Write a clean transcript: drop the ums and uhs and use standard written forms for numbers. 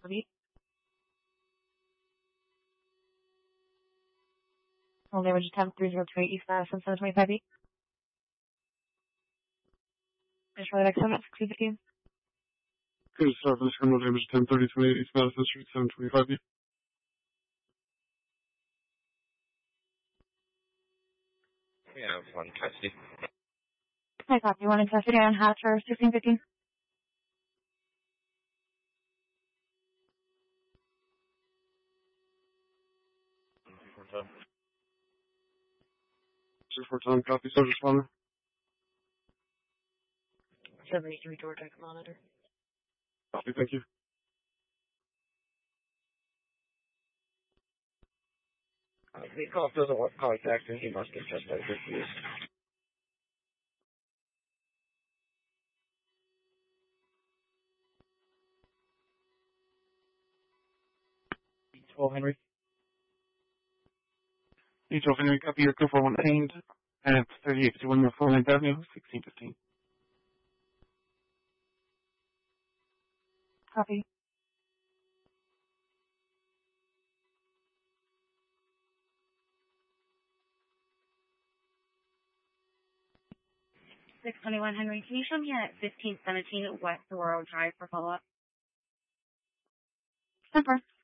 Copy. Roll damage attempt 3028 East Madison 725 feet. Finish for the next 7 minutes, 6:15. Okay, start for this criminal damage 103028 East Madison Street 725 feet. Yeah, one custody. I copy. One in custody on Hatcher 1615. For time, copy, Sergeant Responder. 73 Georgia monitor. Copy, thank you. If the call doesn't want contact, then he must have just been confused. B12 Henry. B12 Henry, copy your code for 1 detained at 3851 North 49th Avenue, 1615. Copy. $621 Henry. Can you show me at 1517 West Aurora Drive for follow-up? Simper.